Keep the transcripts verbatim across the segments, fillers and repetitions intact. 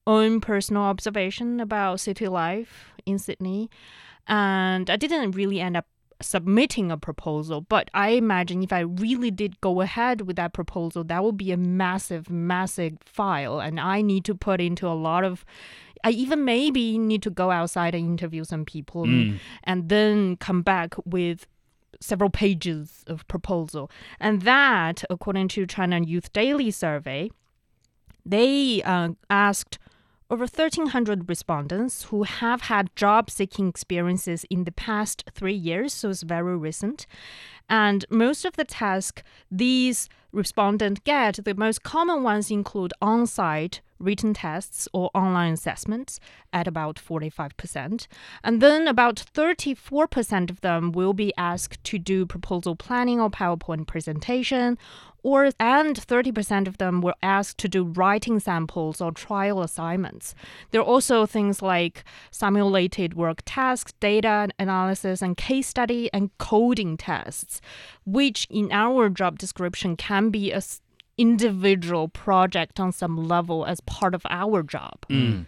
own personal observation about city life in Sydney. And I didn't really end up submitting a proposal, but I imagine if I really did go ahead with that proposal, that would be a massive, massive file. And I need to put into a lot of, I even maybe need to go outside and interview some people Mm. and then come back with several pages of proposal. And that, according to China Youth Daily Survey, they uh, asked over thirteen hundred respondents who have had job-seeking experiences in the past three years, so it's very recent. And most of the tasks these respondents get, the most common ones include on-site written tests or online assessments at about forty-five percent. And then about thirty-four percent of them will be asked to do proposal planning or PowerPoint presentation, or and thirty percent of them were asked to do writing samples or trial assignments. There are also things like simulated work tasks, data analysis, and case study and coding tests, which in our job description can be a individual project on some level as part of our job. Mm.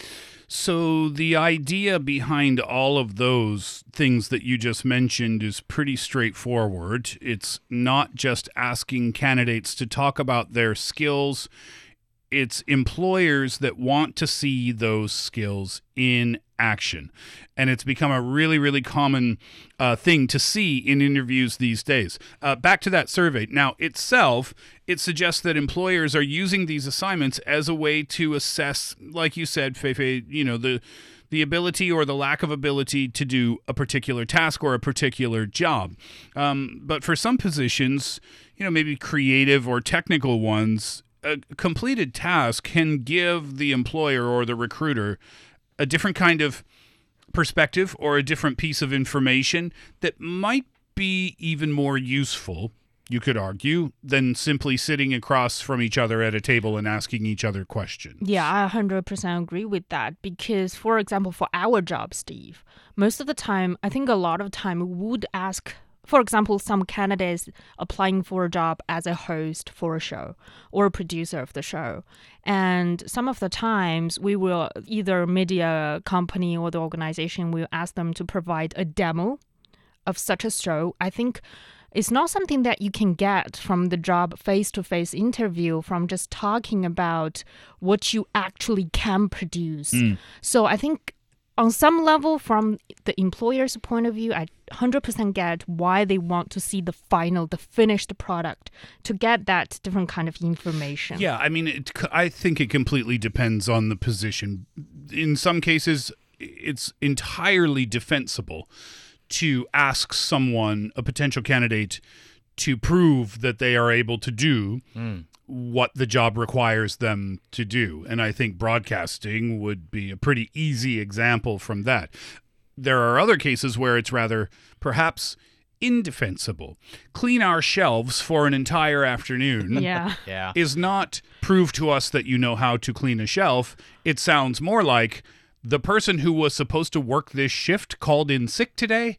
So the idea behind all of those things that you just mentioned is pretty straightforward. It's not just asking candidates to talk about their skills. It's employers that want to see those skills in action. And it's become a really, really common uh, thing to see in interviews these days. Uh, back to that survey. Now, itself, it suggests that employers are using these assignments as a way to assess, like you said, Feifei, you know, the the ability or the lack of ability to do a particular task or a particular job. Um, but for some positions, you know, maybe creative or technical ones, a completed task can give the employer or the recruiter a different kind of perspective or a different piece of information that might be even more useful, you could argue, than simply sitting across from each other at a table and asking each other questions. Yeah, I one hundred percent agree with that because, for example, for our job, Steve, most of the time, I think a lot of time we would ask, for example, some candidates applying for a job as a host for a show or a producer of the show. And some of the times we will, either media company or the organization will ask them to provide a demo of such a show. I think it's not something that you can get from the job face-to-face interview from just talking about what you actually can produce. Mm. So I think on some level, from the employer's point of view, I one hundred percent get why they want to see the final, the finished product to get that different kind of information. Yeah, I mean, it, I think it completely depends on the position. In some cases, it's entirely defensible to ask someone, a potential candidate, to prove that they are able to do mm. what the job requires them to do. And I think broadcasting would be a pretty easy example from that. There are other cases where it's rather, perhaps, indefensible. Clean our shelves for an entire afternoon yeah. Yeah. is not prove to us that you know how to clean a shelf. It sounds more like the person who was supposed to work this shift called in sick today,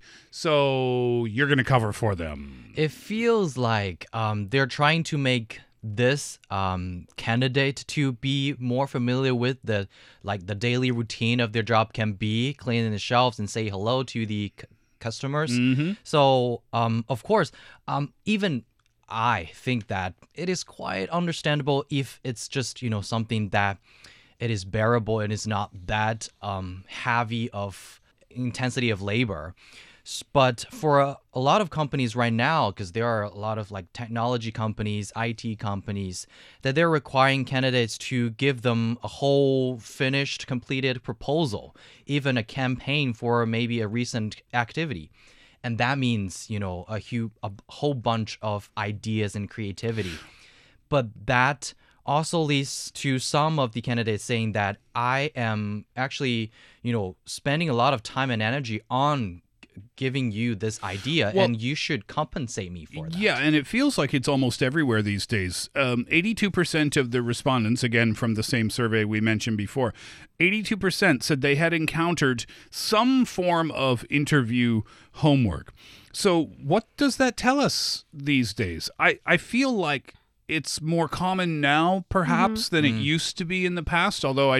so you're going to cover for them. It feels like um, they're trying to make this um, candidate to be more familiar with the like the daily routine of their job can be cleaning the shelves and say hello to the c- customers. Mm-hmm. So, um, of course, um, even I think that it is quite understandable if it's just, you know, something that it is bearable and it's not that um, heavy of intensity of labor. But for a, a lot of companies right now, because there are a lot of like technology companies, I T companies, that they're requiring candidates to give them a whole finished, completed proposal, even a campaign for maybe a recent activity. And that means, you know, a, hu- a whole bunch of ideas and creativity. But that also leads to some of the candidates saying that I am actually, you know, spending a lot of time and energy on giving you this idea, well, and you should compensate me for that. Yeah, and it feels like it's almost everywhere these days. Um, eighty-two percent of the respondents, again from the same survey we mentioned before, eighty-two percent said they had encountered some form of interview homework. So what does that tell us these days? I, I feel like it's more common now, perhaps, mm-hmm. than it mm. used to be in the past, although I